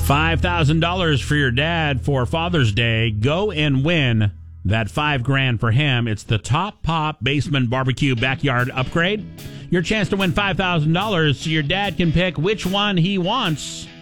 $5,000 for your dad for Father's Day. Go and win that $5,000 for him. It's the Top Pop Basement Barbecue Backyard Upgrade. Your chance to win $5,000 so your dad can pick which one he wants